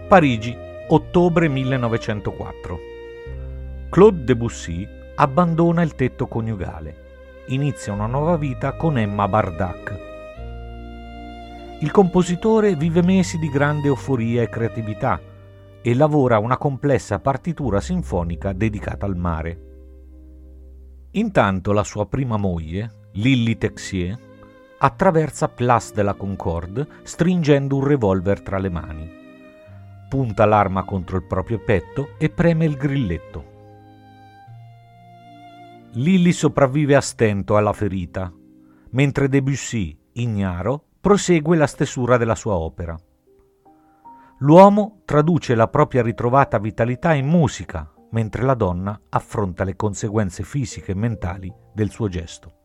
Parigi, ottobre 1904. Claude Debussy abbandona il tetto coniugale. Inizia una nuova vita con Emma Bardac. Il compositore vive mesi di grande euforia e creatività e lavora una complessa partitura sinfonica dedicata al mare. Intanto la sua prima moglie, Lily Texier, attraversa Place de la Concorde stringendo un revolver tra le mani. Punta l'arma contro il proprio petto e preme il grilletto. Lily sopravvive a stento alla ferita, mentre Debussy, ignaro, prosegue la stesura della sua opera. L'uomo traduce la propria ritrovata vitalità in musica, mentre la donna affronta le conseguenze fisiche e mentali del suo gesto.